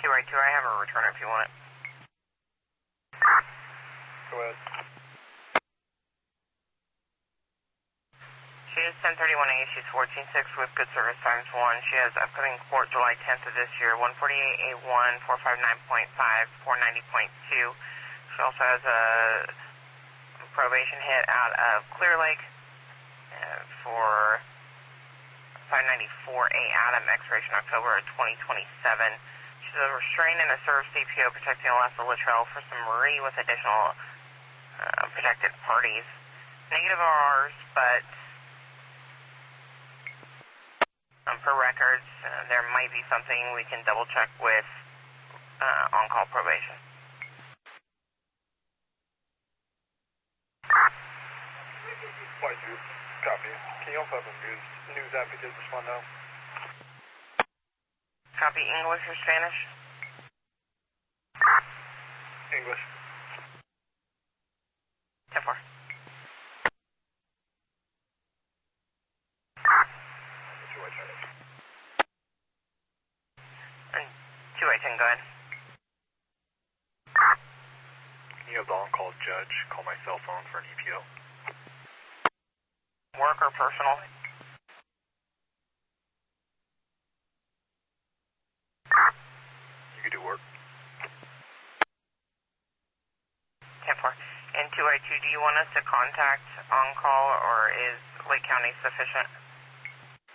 282, I have a returner if you want it. Go ahead. She is 1031A, she's 14.6 with good service times 1. She has upcoming court July 10th of this year, 148A1, 459.5, 490.2. She also has a probation hit out of Clear Lake for 594A Adam, expiration October of 2027. She's a restraint and a served CPO protecting Alaska Latrell for some Marie with additional protected parties. Negative RRs, but per records, there might be something we can double check with on-call probation. White Group, copy. Can you also have a news advocate respond now? Copy English or Spanish? English. 10-4. And 2-10, go ahead. Can you have the on-call judge call my cell phone for an EPO? Work or personal? You can do work. 10-4. And 282, do you want us to contact on-call or is Lake County sufficient?